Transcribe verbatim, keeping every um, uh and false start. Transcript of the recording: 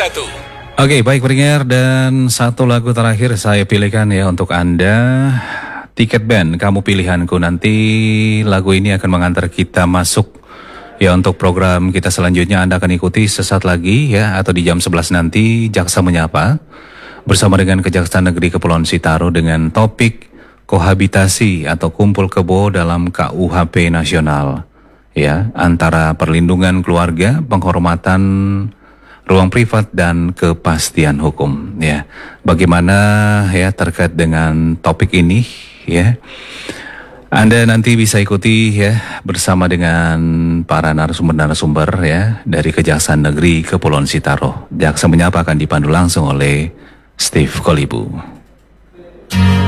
satu. Oke, baik pendengar, dan satu lagu terakhir saya pilihkan ya untuk Anda. Tiket Band, Kamu Pilihanku. Nanti lagu ini akan mengantar kita masuk ya untuk program kita selanjutnya. Anda akan ikuti sesaat lagi ya, atau di jam sebelas nanti Jaksa Menyapa bersama dengan Kejaksaan Negeri Kepulauan Sitaro dengan topik kohabitasi atau kumpul kebo dalam K U H P nasional ya, antara perlindungan keluarga, penghormatan ruang privat dan kepastian hukum ya. Bagaimana ya terkait dengan topik ini ya, Anda nanti bisa ikuti ya bersama dengan para narasumber-narasumber ya dari Kejaksaan Negeri Kepulauan Sitaro. Jaksa Menyapa akan dipandu langsung oleh Steve Kolibu.